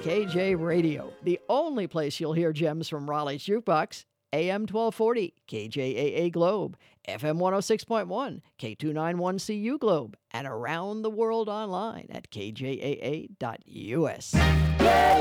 KJ Radio, the only place you'll hear gems from Raleigh's Jukebox. AM 1240, KJAA Globe, FM 106.1, K291CU Globe, and around the world online at kjaa.us. Yeah,